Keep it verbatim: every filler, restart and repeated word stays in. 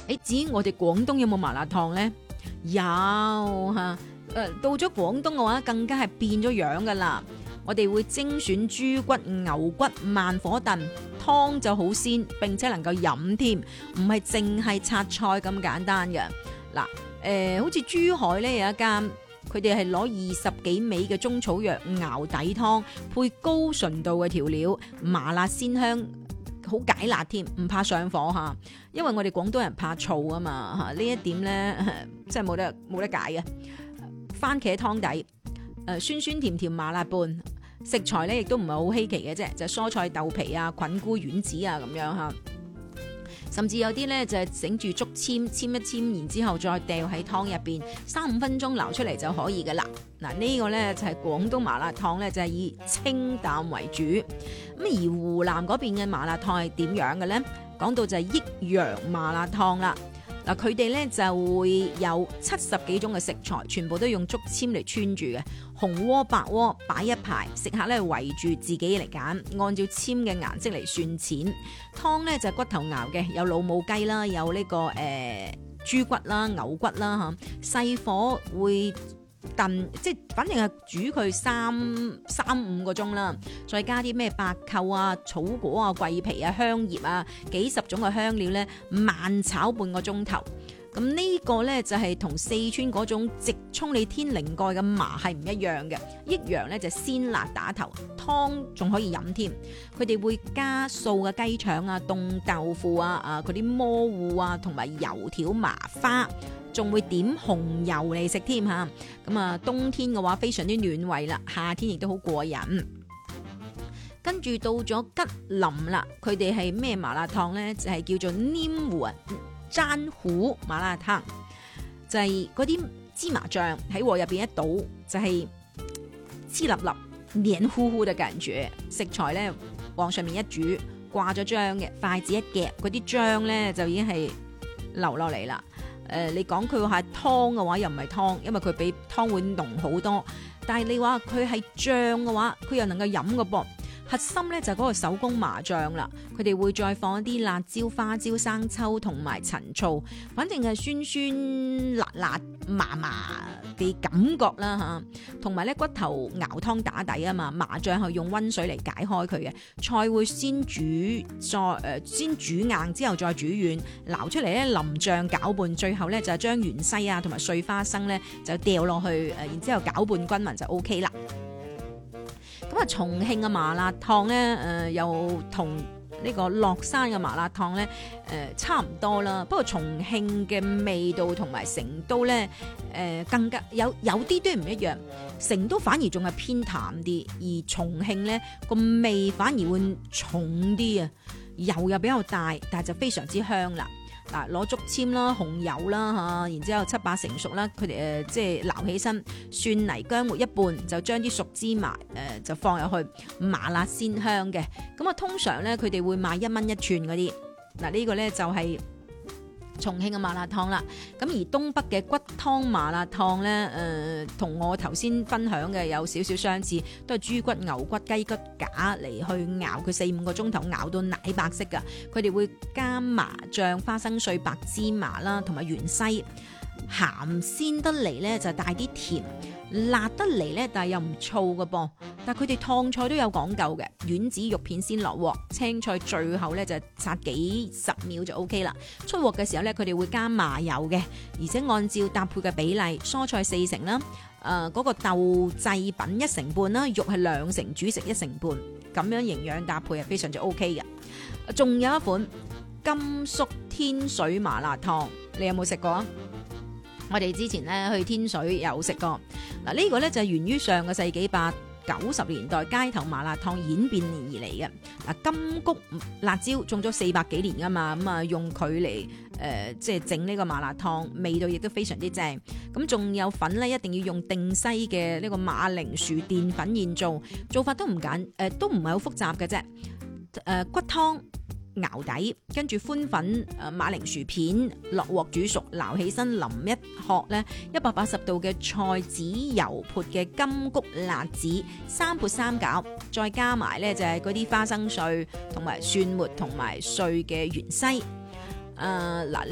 誒，至於我哋廣東有冇麻辣燙呢？有嚇。誒，到咗廣東嘅話，更加係變咗樣噶啦。我哋會精選豬骨、牛骨，慢火燉，湯就好鮮，並且能夠飲添，唔係淨係刷菜咁簡單嘅。嗱，誒，好似珠海呢有一間，佢哋係攞二十幾味嘅中草藥熬底湯，配高純度嘅調料，麻辣鮮香，好解辣添，唔怕上火嚇。因為我哋廣東人怕燥啊嘛嚇，呢一點呢，真係冇得冇得解嘅。番茄湯底，誒，酸酸甜甜麻辣拌，食材咧亦都唔係好稀奇嘅啫，就係、蔬菜、豆皮啊、菌菇、丸子啊咁樣嚇，甚至有啲咧就係整住竹籤，籤一籤，然之後再掉喺湯入邊，三五分鐘撈出嚟就可以噶啦。嗱、這個、呢個咧就係、是、廣東麻辣燙咧，就係、是、以清淡為主。咁而湖南嗰邊嘅麻辣燙係點樣嘅咧？講到就係益陽麻辣燙啦。嗱，佢哋咧就會有七十幾種嘅食材，全部都用竹籤嚟穿住嘅，紅鍋白鍋擺一排，食客咧圍住自己嚟揀，按照籤嘅顏色嚟算錢。湯咧就係骨頭熬嘅，有老母雞啦，有呢、這個誒、呃、豬骨啦、牛骨啦嚇，細火會燉，即係反正係煮佢三三五個鐘啦，再加啲咩白蔻啊、草果啊、桂皮啊、香葉啊，幾十種嘅香料咧，慢炒半個鐘頭。咁呢個咧就係同四川嗰種直衝你天靈蓋嘅麻係唔一樣嘅。益陽咧就鮮辣打頭，湯仲可以飲添。佢哋會加素嘅雞腸啊、凍豆腐啊、啊嗰啲蘑芋啊，同埋油條麻花。仲會點紅油嚟食添嚇，咁啊冬天嘅話非常之暖胃啦，夏天亦都好過癮。跟住到咗吉林啦，佢哋係咩麻辣燙呢？就係、是、叫做黏糊啊粘糊麻辣燙，就係嗰啲芝麻醬喺鑊入邊一倒，就係黐粒粒、黏糊糊嘅感覺。食材呢，往上面一煮，掛咗漿嘅，筷子一夾，嗰啲漿呢就已經係流落嚟啦。誒、呃，你講佢話係湯嘅話，又唔係湯，因為佢比湯會濃好多。但係你話佢係醬嘅話，佢又能夠飲嘅噃。核心咧就係嗰個手工麻醬啦，佢哋會再放一啲辣椒、花椒、生抽同埋陳醋，反正係酸酸辣辣麻麻嘅感覺啦嚇。同埋咧骨頭熬湯打底啊嘛，麻醬係用溫水嚟解開佢嘅。菜會先煮再誒、呃、先煮硬之後再煮軟，撈出嚟咧淋醬攪拌，最後咧就將芫茜啊同埋碎花生咧就掉落去誒，然之後攪拌均勻就 O K 啦。咁啊，重慶嘅麻辣燙咧，誒、呃、又同呢個樂山嘅麻辣燙咧，誒、呃、差唔多啦。不過重慶嘅味道同埋成都咧，誒、呃、更加有有啲都唔一樣。成都反而仲係偏淡啲，而重慶咧個味反而會重啲啊，油又比較大，但係就非常之香啦。嗱，攞竹籤啦、紅油啦嚇，然之後七八成熟啦，佢哋誒即係撈起身，蒜泥薑末一半，就將啲熟芝麻誒、呃、就放入去，麻辣鮮香嘅。咁啊，通常咧佢哋會賣一蚊一串嗰啲。嗱、這個、呢個咧就係、是、重慶嘅麻辣燙啦。咁而東北嘅骨湯麻辣燙咧，誒、呃、同我頭先分享嘅有少少相似，都係豬骨、牛骨、雞骨架嚟去熬佢四五個鐘頭，熬到奶白色噶。佢哋會加麻醬、花生碎、白芝麻啦，同埋芫茜，鹹鮮得嚟咧就帶啲甜，辣得嚟咧但係又唔燥噶噃。但係佢哋燙菜都有講究嘅，丸子肉片先落鑊，青菜最後咧就烚幾十秒就 O K 啦。出鑊嘅時候咧，佢哋會加麻油嘅，而且按照搭配嘅比例，蔬菜四成啦，誒、呃、嗰、那個豆製品一成半啦，肉係兩成，主食一成半，咁樣營養搭配係非常之 O K 嘅。仲有一款甘肅天水麻辣燙，你有冇食過啊？我哋之前咧去天水有食過。嗱、這、呢個咧就係源於上個世紀八九十年代街頭麻辣燙演變而嚟嘅。嗱，甘谷辣椒種咗四百幾年噶嘛，咁啊用佢嚟誒即係整呢個麻辣燙，味道亦都非常之正。咁仲有粉咧，一定要用定西嘅呢個馬鈴薯澱粉現做，做法都唔簡誒、呃，都唔係好複雜嘅啫。誒、呃、骨湯熬底，跟住寬粉誒馬鈴薯片落鑊煮熟，撈起身淋一殼咧一百八十度嘅菜籽油潑嘅甘谷辣子，三潑三攪，再加埋咧就係嗰啲花生碎同埋蒜末同埋碎嘅芫茜。誒嗱